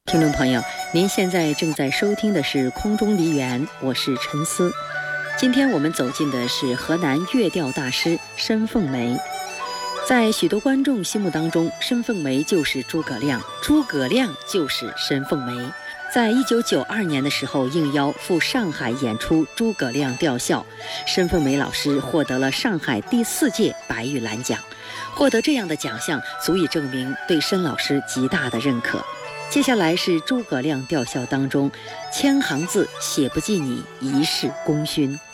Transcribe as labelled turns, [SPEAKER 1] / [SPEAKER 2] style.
[SPEAKER 1] 听众朋友，您现在正在收听的是空中梨园，我是陈思。今天我们走进的是河南乐调大师申凤梅。在许多观众心目当中，申凤梅就是诸葛亮，诸葛亮就是申凤梅。在1992年的时候，应邀赴上海演出诸葛亮吊孝，申凤梅老师获得了上海第4届白玉兰奖。获得这样的奖项，足以证明对申老师极大的认可。接下来是诸葛亮吊孝当中，千行字写不尽你一世功勋。